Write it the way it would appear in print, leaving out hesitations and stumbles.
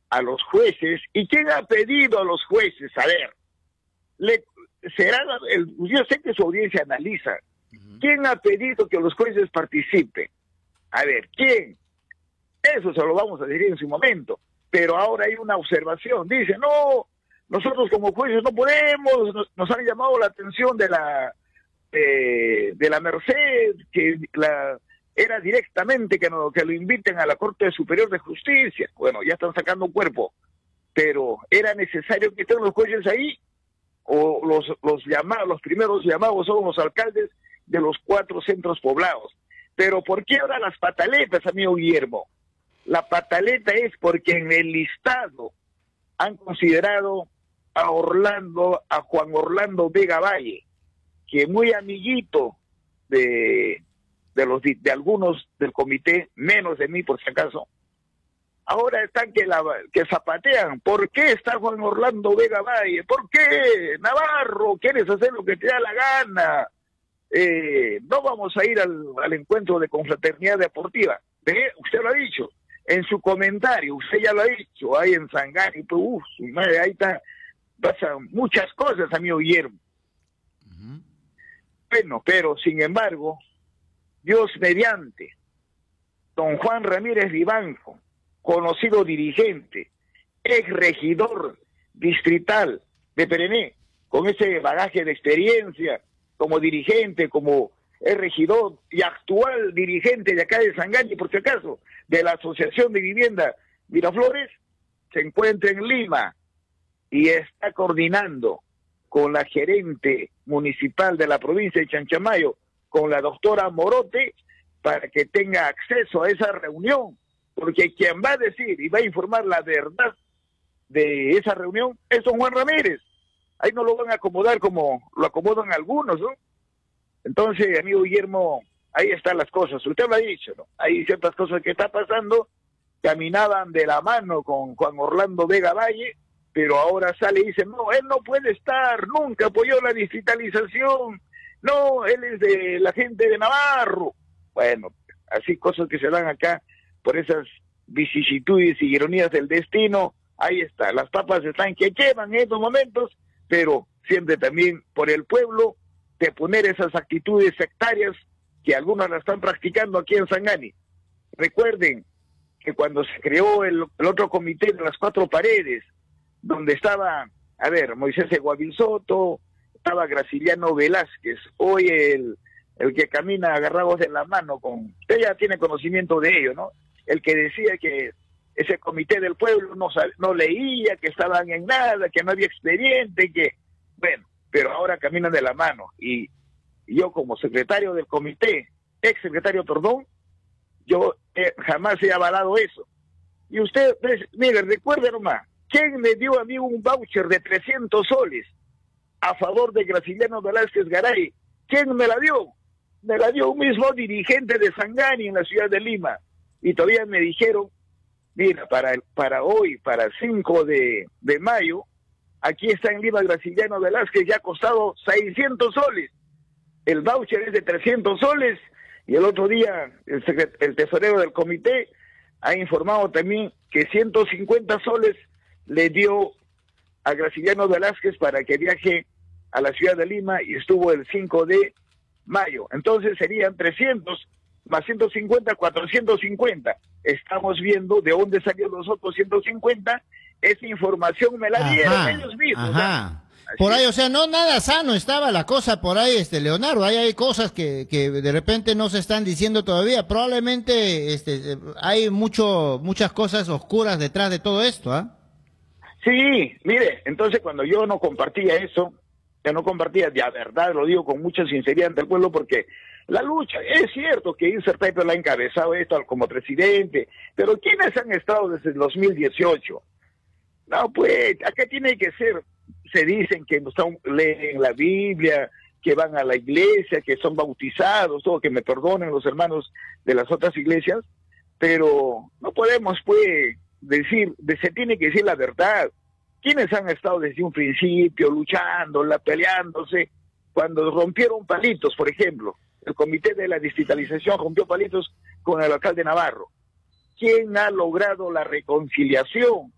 a los jueces. ¿Y quién ha pedido a los jueces? A ver, yo sé que su audiencia analiza. ¿Quién ha pedido que los jueces participen? A ver, ¿quién? Eso se lo vamos a decir en su momento. Pero ahora hay una observación. Dice, no, nosotros como jueces no podemos, nos han llamado la atención de la Merced, que era directamente que lo inviten a la Corte Superior de Justicia. Bueno, ya están sacando un cuerpo, pero ¿era necesario que estén los jueces ahí? O los primeros llamados son los alcaldes de los 4 centros poblados. Pero ¿por qué ahora las pataletas, amigo Guillermo? La pataleta es porque en el listado han considerado a Juan Orlando Vega Valle, que muy amiguito de algunos del comité, menos de mí por si acaso. Ahora están que zapatean. ¿Por qué está Juan Orlando Vega Valle? ¿Por qué? Navarro, quieres hacer lo que te da la gana. No vamos a ir al encuentro de confraternidad deportiva. Usted lo ha dicho. En su comentario, usted ya lo ha dicho. Ahí en Sangani, pues, madre, ahí pasan muchas cosas, amigo Guillermo. Bueno, pero sin embargo, Dios mediante, don Juan Ramírez Vivanco, conocido dirigente, ex regidor distrital de Perené, con ese bagaje de experiencia como dirigente, como ex regidor y actual dirigente de acá de Sangani, por si acaso, de la Asociación de Vivienda Miraflores, se encuentra en Lima y está coordinando con la gerente municipal de la provincia de Chanchamayo, con la doctora Morote, para que tenga acceso a esa reunión, porque quien va a decir y va a informar la verdad de esa reunión es don Juan Ramírez. Ahí no lo van a acomodar como lo acomodan algunos, ¿no? Entonces, amigo Guillermo, ahí están las cosas. Usted lo ha dicho, ¿no? Hay ciertas cosas que está pasando, caminaban de la mano con Juan Orlando Vega Valle, pero ahora sale y dice, no, él no puede estar, nunca apoyó la digitalización, no, él es de la gente de Navarro. Bueno, así cosas que se dan acá por esas vicisitudes y ironías del destino. Ahí está, las papas están que queman en estos momentos, pero siempre también por el pueblo de poner esas actitudes sectarias que algunos la están practicando aquí en Sangani. Recuerden que cuando se creó el otro comité de las 4 paredes, donde estaba, Moisés Guavilsoto, estaba Graciliano Velázquez, hoy el que camina agarrados de la mano usted ya tiene conocimiento de ello, ¿no? El que decía que ese comité del pueblo no leía, que estaban en nada, que no había expediente, pero ahora caminan de la mano. Y yo como secretario del comité, ex secretario, perdón, yo jamás he avalado eso. Y usted, mire, recuerde nomás, ¿quién me dio a mí un voucher de 300 soles a favor de Graciliano Velázquez Garay? ¿Quién me la dio? Me la dio un mismo dirigente de Sangani en la ciudad de Lima. Y todavía me dijeron, mira, para hoy, para el 5 de mayo, aquí está en Lima Graciliano Velázquez, ya ha costado 600 soles. El voucher es de 300 soles. Y el otro día, el tesorero del comité ha informado también que 150 soles le dio a Graciliano Velázquez para que viaje a la ciudad de Lima y estuvo el 5 de mayo. Entonces serían 300 más 150, 450. Estamos viendo de dónde salieron los otros 150. Esa información me la dieron ellos mismos. Ajá. Por ahí, o sea, no nada sano estaba la cosa por ahí, Leonardo. Ahí hay cosas que de repente no se están diciendo todavía. Probablemente hay muchas cosas oscuras detrás de todo esto, ¿ah? Sí, mire, entonces cuando yo no compartía eso, de verdad, lo digo con mucha sinceridad ante el pueblo, porque la lucha, es cierto que Insert Piper la ha encabezado esto como presidente, pero ¿quiénes han estado desde el 2018? No, pues, acá tiene que ser, se dicen que leen la Biblia, que van a la iglesia, que son bautizados, todo, que me perdonen los hermanos de las otras iglesias, pero no podemos, pues, se tiene que decir la verdad. ¿Quiénes han estado desde un principio luchando, peleándose? Cuando rompieron palitos, por ejemplo, el comité de la digitalización rompió palitos con el alcalde Navarro. ¿Quién ha logrado la reconciliación?